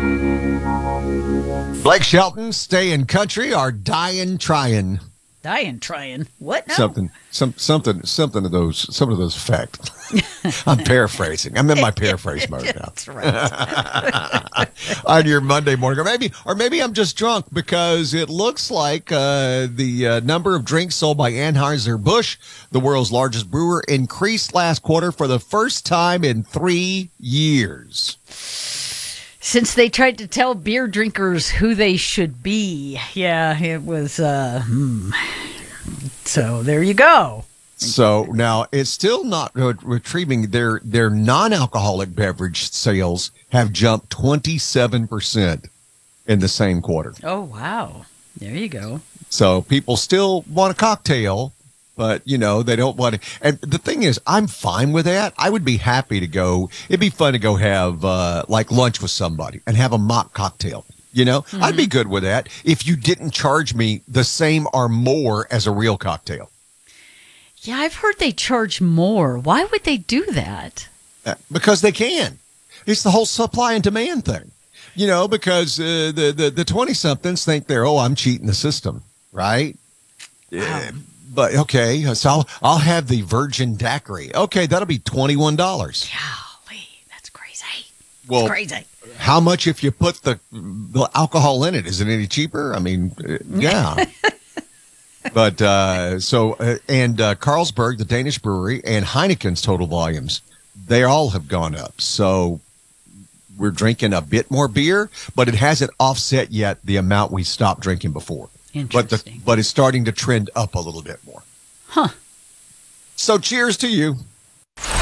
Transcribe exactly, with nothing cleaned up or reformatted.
Blake Shelton, staying country or dying trying? Dying trying. What now? Something, some, something, something of those, some of those effect. I'm paraphrasing. I'm in my paraphrase mode now. That's right. On your Monday morning, or maybe, or maybe I'm just drunk because it looks like uh, the uh, number of drinks sold by Anheuser-Busch, the world's largest brewer, increased last quarter for the first time in three years. Since they tried to tell beer drinkers who they should be. Yeah, it was, uh, hmm. So there you go. So now it's still not uh, retrieving their, their non-alcoholic beverage sales have jumped twenty-seven percent in the same quarter. Oh, wow. There you go. So people still want a cocktail, but, you know, they don't want to. And the thing is, I'm fine with that. I would be happy to go. It'd be fun to go have uh, like lunch with somebody and have a mock cocktail. You know, mm-hmm. I'd be good with that if you didn't charge me the same or more as a real cocktail. Yeah, I've heard they charge more. Why would they do that? Uh, because they can. It's the whole supply and demand thing. You know, because uh, the the the twenty-somethings think they're, oh, I'm cheating the system, right? Yeah. Um, But, okay, so I'll, I'll have the virgin daiquiri. Okay, that'll be twenty-one dollars. Golly, that's crazy. Well, that's crazy. How much if you put the, the alcohol in it? Is it any cheaper? I mean, uh, yeah. But, uh, so, uh, and uh, Carlsberg, the Danish brewery, and Heineken's total volumes, they all have gone up. So we're drinking a bit more beer, but it hasn't offset yet the amount we stopped drinking before. But the, but it's starting to trend up a little bit more. Huh. So cheers to you.